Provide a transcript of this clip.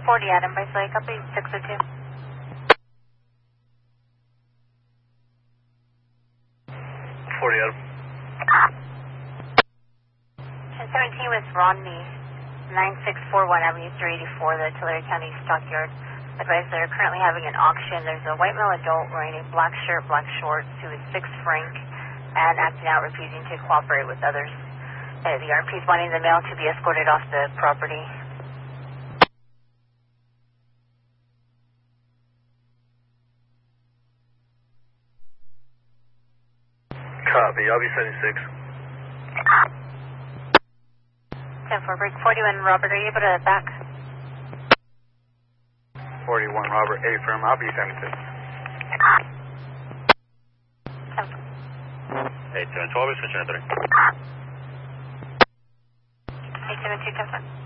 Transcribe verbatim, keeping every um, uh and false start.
forty Adam by Slate, copy six oh two. forty Adam. ten seventeen with Rodney, nine six four one Avenue three eighty-four, the Tulare County Stockyard. Advised they're currently having an auction. There's a white male adult wearing a black shirt, black shorts, who is six franc and acting out, refusing to cooperate with others. Uh, the R P is wanting the male to be escorted off the property. Copy, I'll be seventy-six. ten four, break forty-one, Robert, are you able to back? forty-one Robert, A firm, I'll be seventy-six. eight seven twelve, switching to three. eight seven two, ten four.